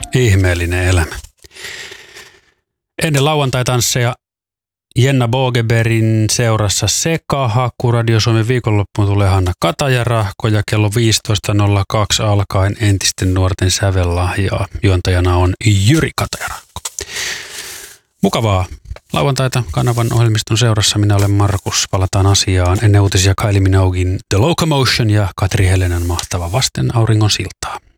Ihmeellinen elämä. Ennen lauantai-tansseja Jenna Bogebergin seurassa Sekahaku. Radio Suomen viikonloppuun tulee Hanna Kataja-Rahko ja kello 15.02 alkaen entisten nuorten sävellahjaa. Juontajana on Jyri Kataja-Rahko. Mukavaa lauantaita kanavan ohjelmiston seurassa. Minä olen Markus. Palataan asiaan ennen uutisia Kylie Minoguein The Locomotion ja Katri Helenan mahtava Vasten auringon siltaa.